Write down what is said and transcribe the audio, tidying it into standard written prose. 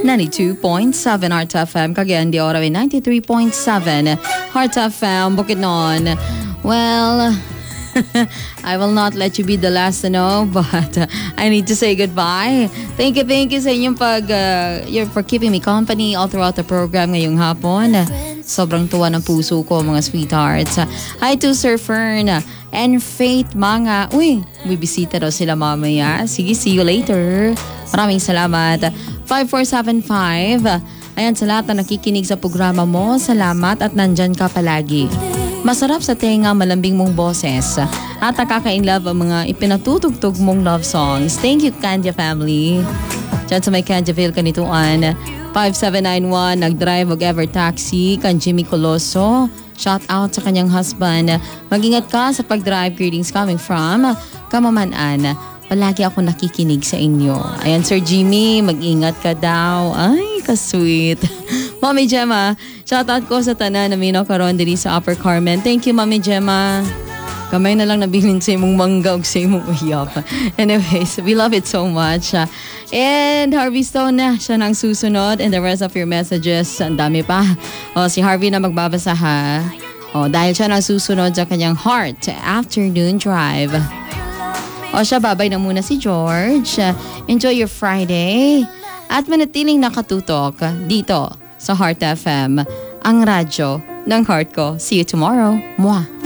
92.7 Heart FM, Cagayan de Oro, 93.7 Heart FM, Bukidnon. Well, I will not let you be the last to know, but I need to say goodbye. Thank you sa inyong for keeping me company all throughout the program ngayong hapon. Sobrang tuwa ng puso ko, mga sweethearts. Hi to Sir Fern and Faith mga. Uy, bibisita daw sila mamaya. Sige, see you later. Maraming salamat. 5475. Ayan, sa lahat na nakikinig sa programa mo, salamat at nandyan ka palagi. Masarap sa tenga, malambing mong boses at nakaka-inlove ang mga ipinatutugtog mong love songs. Thank you, Candia family. Diyan sa may Candiaville, Kanituan. 5791, nag-drive og ever taxi kan Jimmy Coloso. Shout out sa kanyang husband. Mag-ingat ka sa pag-drive. Greetings coming from Kamaman-an. Palagi ako nakikinig sa inyo. Ayan, Sir Jimmy, mag-ingat ka daw. Ay, ka-sweet. Mami Gemma, shoutout ko sa tanan na Mino karon diri sa Upper Carmen. Thank you, Mami Gemma. Kamay na lang nabilin sa imong mangga o sa imong uyap. Anyways, we love it so much. And Harvey Stone na, siya nang susunod. And the rest of your messages, ang dami pa. O, si Harvey na magbabasa ha. O, dahil siya nang susunod sa kanyang Heart Afternoon Drive. O siya, babay na muna si George. Enjoy your Friday. At manatiling nakatutok dito sa Heart FM, ang radyo ng heart ko. See you tomorrow. Mwah!